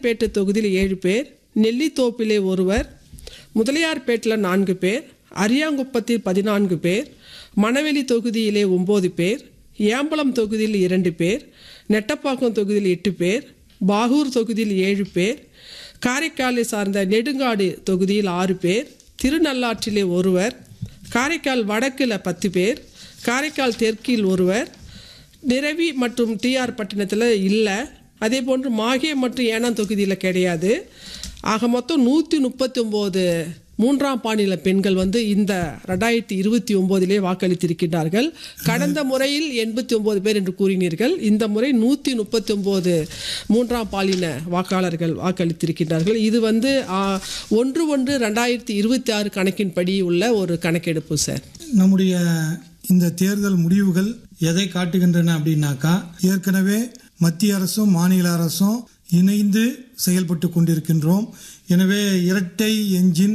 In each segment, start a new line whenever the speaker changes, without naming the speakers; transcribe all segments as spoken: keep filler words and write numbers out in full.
ராயப்பன்பேட்டை தொகுதியில் ஏழு பேர், நெல்லித்தோப்பிலே ஒருவர், முதலியார்பேட்டில் நான்கு பேர், அரியாங்குப்பத்தில் பதினான்கு பேர், மணவெளி தொகுதியிலே ஒம்பது பேர், ஏம்பலம் தொகுதியில் இரண்டு பேர், நெட்டப்பாக்கம் தொகுதியில் எட்டு பேர், பாகூர் தொகுதியில் ஏழு பேர், காரைக்காலை சார்ந்த நெடுங்காடு தொகுதியில் ஆறு பேர், திருநள்ளாற்றிலே ஒருவர், காரைக்கால் வடக்கில் பத்து பேர், காரைக்கால் தெற்கில் ஒருவர், நிரவி மற்றும் டிஆர் பட்டினத்தில் இல்லை. அதே போன்று மாகே மற்றும் ஏனாம் தொகுதியில் கிடையாது. ஆக மொத்தம் நூற்றி முப்பத்தி ஒம்பது மூன்றாம் பாலின பெண்கள் வந்து இந்த ரெண்டாயிரத்தி இருபத்தி ஒம்போதிலே வாக்களித்திருக்கிறார்கள். கடந்த முறையில் எண்பத்தி ஒம்பது பேர் என்று கூறினீர்கள். இந்த முறை நூற்றி முப்பத்தி ஒம்பது மூன்றாம் பாலின வாக்காளர்கள் வாக்களித்திருக்கிறார்கள். இது வந்து ஒன்று ஒன்று ரெண்டாயிரத்தி இருபத்தி ஆறு கணக்கின்படி உள்ள ஒரு கணக்கெடுப்பு சார்.
நம்முடைய இந்த தேர்தல் முடிவுகள் எதை காட்டுகின்றன அப்படின்னாக்கா, ஏற்கனவே மத்திய அரசும் மாநில அரசும் இணைந்து செயல்பட்டு கொண்டிருக்கின்றோம். எனவே இரட்டை என்ஜின்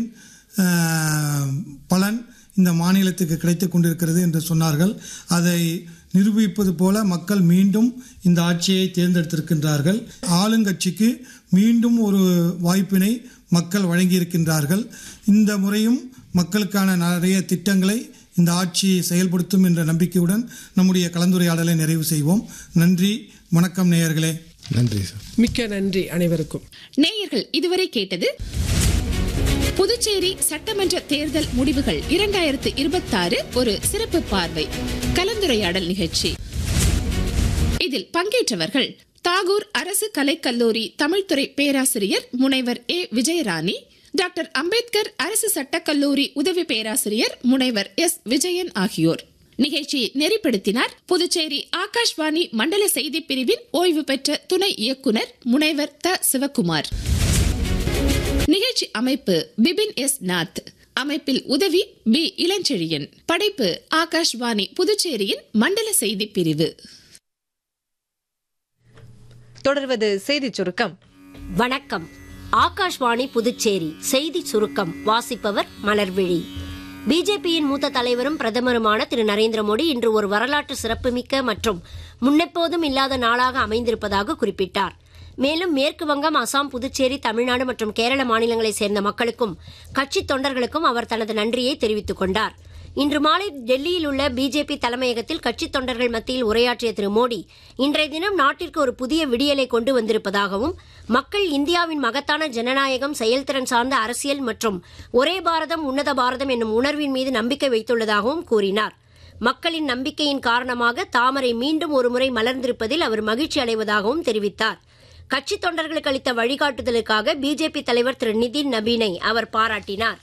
பலன் இந்த மாநிலத்துக்கு கிடைத்து கொண்டிருக்கிறது என்று சொன்னார்கள். அதை நிரூபிப்பது போல மக்கள் மீண்டும் இந்த ஆட்சியை தேர்ந்தெடுத்திருக்கின்றார்கள். ஆளுங்கட்சிக்கு மீண்டும் ஒரு வாய்ப்பினை மக்கள் வழங்கியிருக்கின்றார்கள். இந்த முறையும் மக்களுக்கான நிறைய திட்டங்களை இந்த ஆட்சி செயல்படுத்தும் என்ற நம்பிக்கையுடன் நம்முடைய கலந்துரையாடலை நிறைவு செய்வோம். நன்றி, வணக்கம் நேயர்களே.
நன்றி சார்.
மிக்க நன்றி அனைவருக்கும்.
நேயர்கள் இதுவரை கேட்டது புதுச்சேரி சட்டமன்ற தேர்தல் முடிவுகள் இரண்டாயிரத்து இருபத்தாறு ஒரு சிறப்பு பார்வை கலந்துரையாடல் நிகழ்ச்சி. இதில் பங்கேற்றவர்கள் தாகூர் அரசு கலைக்கல்லூரி தமிழ்துறை பேராசிரியர் முனைவர் ஏ விஜயராணி, டாக்டர் அம்பேத்கர் அரசு சட்டக்கல்லூரி உதவி பேராசிரியர் முனைவர் எஸ் விஜயன் ஆகியோர். நிகழ்ச்சியை நெறிப்படுத்தினார் புதுச்சேரி ஆகாஷ்வாணி மண்டல செய்தி பிரிவின் ஓய்வு பெற்ற துணை இயக்குனர் முனைவர் த சிவகுமார். நிகழ்ச்சி அமைப்பு பிபின் எஸ் நாத். அமைப்பில் உதவி பி இளஞ்செழியன். படைப்பு ஆகாஷ்வாணி புதுச்சேரியின் மண்டல செய்தி பிரிவு.
தொடர்வது செய்தி சுருக்கம்.
வணக்கம். ஆகாஷ்வாணி புதுச்சேரி செய்தி சுருக்கம் வாசிப்பவர் மலர்விழி. பிஜேபியின் மூத்த தலைவரும் பிரதமருமான திரு நரேந்திர மோடி இன்று ஒரு வரலாற்று சிறப்புமிக்க மற்றும் முன்னெப்போதும் இல்லாத நாளாக அமைந்திருப்பதாக குறிப்பிட்டார். மேலும் மேற்கு வங்கம், அசாம், புதுச்சேரி, தமிழ்நாடு மற்றும் கேரள மாநிலங்களைச் சேர்ந்த மக்களுக்கும் கட்சி தொண்டர்களுக்கும் அவர் தனது நன்றியை தெரிவித்துக் கொண்டார். இன்று மாலை டெல்லியில் உள்ள பிஜேபி தலைமையகத்தில் கட்சித் தொண்டர்கள் மத்தியில் உரையாற்றிய திரு மோடி, இன்றைய தினம் நாட்டிற்கு ஒரு புதிய விடியலை கொண்டு வந்திருப்பதாகவும், மக்கள் இந்தியாவின் மகத்தான ஜனநாயகம், செயல்திறன் சார்ந்த அரசியல் மற்றும் ஒரே பாரதம் உன்னத பாரதம் என்னும் உணர்வின் மீது நம்பிக்கை வைத்துள்ளதாகவும் கூறினார். மக்களின் நம்பிக்கையின் காரணமாக தாமரை மீண்டும் ஒருமுறை மலர்ந்திருப்பதில் அவர் மகிழ்ச்சி அடைவதாகவும் தெரிவித்தார். கட்சித் தொண்டர்களுக்கு அளித்த வழிகாட்டுதலுக்காக பிஜேபி தலைவர் திரு நிதின் நபீனை அவர் பாராட்டினார்.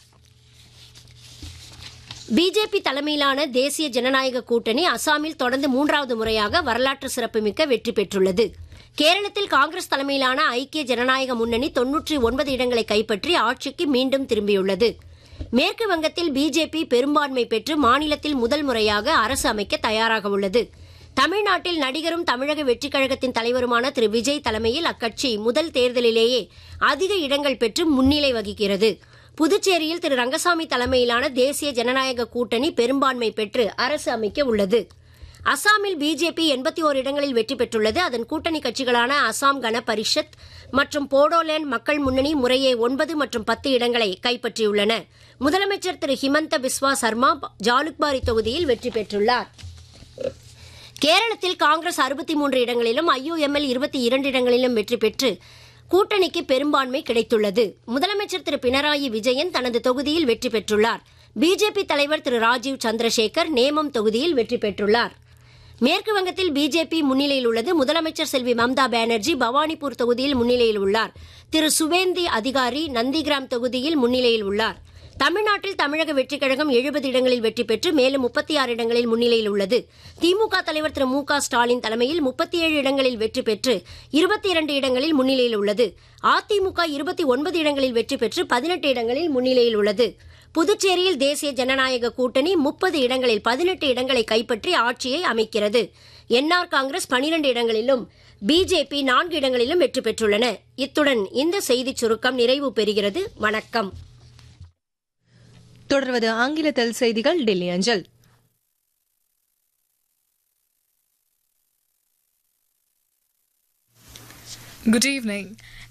பிஜேபி தலைமையிலான தேசிய ஜனநாயக கூட்டணி அசாமில் தொடர்ந்து மூன்றாவது முறையாக வரலாற்று சிறப்புமிக்க வெற்றி பெற்றுள்ளது. கேரளத்தில் காங்கிரஸ் தலைமையிலான ஐக்கிய ஜனநாயக முன்னணி தொன்னூற்றி ஒன்பது இடங்களை கைப்பற்றி ஆட்சிக்கு மீண்டும் திரும்பியுள்ளது. மேற்கு வங்கத்தில் பிஜேபி பெரும்பான்மை பெற்று மாநிலத்தில் முதல் முறையாக அரசு அமைக்க தயாராக உள்ளது. தமிழ்நாட்டில் நடிகரும் தமிழக வெற்றிக் கழகத்தின் தலைவருமான திரு விஜய் தலைமையில் அக்கட்சி முதல் தேர்தலிலேயே அதிக இடங்கள் பெற்று முன்னிலை வகிக்கிறது. புதுச்சேரியில் திரு ரங்கசாமி தலைமையிலான தேசிய ஜனநாயக கூட்டணி பெரும்பான்மை பெற்று அரசு அமைக்க உள்ளது. அசாமில் பிஜேபி எண்பத்தி ஓரு இடங்களில் வெற்றி பெற்றுள்ளது. அதன் கூட்டணி கட்சிகளான அசாம் கன பரிஷத் மற்றும் போடோலேண்ட் மக்கள் முன்னணி முறையே ஒன்பது மற்றும் பத்து இடங்களை கைப்பற்றியுள்ளன. முதலமைச்சர் திரு ஹிமந்த பிஸ்வா சர்மா ஜாலுக்பாரி தொகுதியில் வெற்றி பெற்றுள்ளார். கேரளத்தில் காங்கிரஸ் அறுபத்தி மூன்று இடங்களிலும் ஐயுஎம்எல் இருபத்தி இரண்டு இடங்களிலும் வெற்றி பெற்று கூட்டணிக்கு பெரும்பான்மை கிடைத்துள்ளது. முதலமைச்சர் திரு பினராயி விஜயன் தனது தொகுதியில் வெற்றி பெற்றுள்ளார். பிஜேபி தலைவர் திரு ராஜீவ் சந்திரசேகர் நேமம் தொகுதியில் வெற்றி பெற்றுள்ளார். மேற்கு வங்கத்தில் பிஜேபி முன்னிலையில் உள்ளது. முதலமைச்சர் செல்வி மம்தா பானர்ஜி பவானிபூர் தொகுதியில் முன்னிலையில் உள்ளார். திரு சுவேந்தி அதிகாரி நந்திகிராம் தொகுதியில் முன்னிலையில் உள்ளார். தமிழ்நாட்டில் தமிழக வெற்றிக் கழகம் எழுபது இடங்களில் வெற்றி பெற்று மேலும் முப்பத்தி ஆறு இடங்களில் முன்னிலையில் உள்ளது. திமுக தலைவர் திரு மு க ஸ்டாலின் தலைமையில் முப்பத்தி ஏழு இடங்களில் வெற்றி பெற்று இருபத்தி இரண்டு இடங்களில் முன்னிலையில் உள்ளது. அதிமுக இருபத்தி ஒன்பது இடங்களில் வெற்றி பெற்று பதினெட்டு இடங்களில் முன்னிலையில் உள்ளது. புதுச்சேரியில் தேசிய ஜனநாயக கூட்டணி முப்பது இடங்களில் பதினெட்டு இடங்களை கைப்பற்றி ஆட்சியை அமைக்கிறது. என்ஆர் காங்கிரஸ் பனிரண்டு இடங்களிலும் பிஜேபி நான்கு இடங்களிலும் வெற்றி பெற்றுள்ளன. இத்துடன் இந்த செய்திச் சுருக்கம் நிறைவு பெறுகிறது. வணக்கம்.
தொடர்வது ஆங்கிலத்தில் செய்திகள் டெல்லி அஞ்சல்.
Good evening.